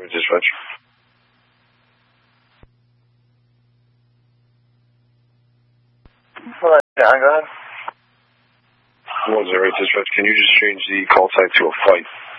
Dispatch. Hello, John, go ahead. 108 Dispatch, can you just change the call site to a fight?